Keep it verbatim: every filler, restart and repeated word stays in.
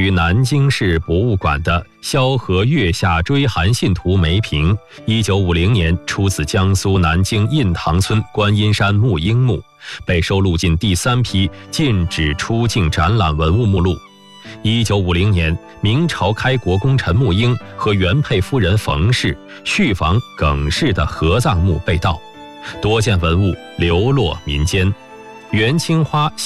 于南京市博物馆的萧何月下追寒信图梅瓶，一九五零年出自江苏南京印塘村观音山木樱墓，被收录进第三批禁止出境展览文物目录。一九五零年，明朝开国功臣穆英和原配夫人冯氏续房耿氏的合葬墓被盗，多件文物流落民间。元青花